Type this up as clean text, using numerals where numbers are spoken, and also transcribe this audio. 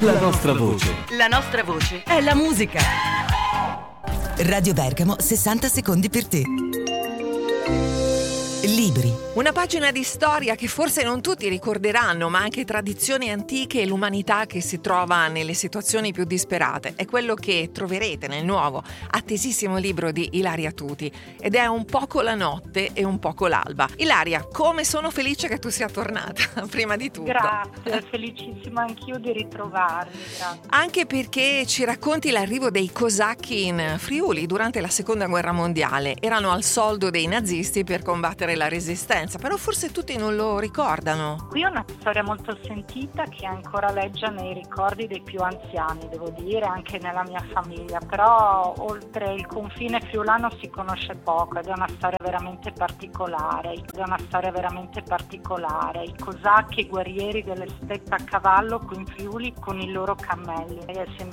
La nostra voce. La nostra voce è la musica. Radio Bergamo, 60 secondi per te. Libri. Una pagina di storia che forse non tutti ricorderanno, ma anche tradizioni antiche e l'umanità che si trova nelle situazioni più disperate. È quello che troverete nel nuovo, attesissimo libro di Ilaria Tuti, ed è Un poco la notte e un poco l'alba. Ilaria, come sono felice che tu sia tornata, prima di tutto. Grazie, felicissima anch'io di ritrovarmi, grazie. Anche perché ci racconti l'arrivo dei cosacchi in Friuli durante la Seconda Guerra Mondiale. Erano al soldo dei nazisti per combattere la resistenza, però forse tutti non lo ricordano. Qui è una storia molto sentita che ancora leggia nei ricordi dei più anziani, devo dire, anche nella mia famiglia, però oltre il confine friulano si conosce poco ed è una storia veramente particolare. I cosacchi, i guerrieri delle steppe a cavallo qui in Friuli con i loro cammelli. Sembra